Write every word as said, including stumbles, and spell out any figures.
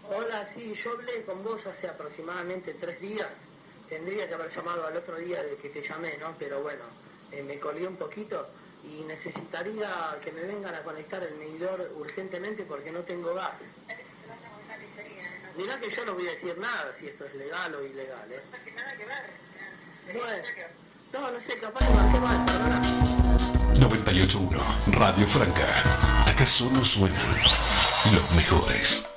Hola, sí, yo hablé con vos hace aproximadamente tres días. Tendría que haber llamado al otro día de que te llamé, ¿no? Pero bueno, eh, me colgué un poquito y necesitaría que me vengan a conectar el medidor urgentemente porque no tengo gas. Mirá que yo no voy a decir nada si esto es legal o ilegal, ¿eh? No tiene nada que ver. Bueno, no, no sé, capaz que marqué mal, perdona. noventa y ocho punto uno Radio Franca. Acá solo suenan los mejores.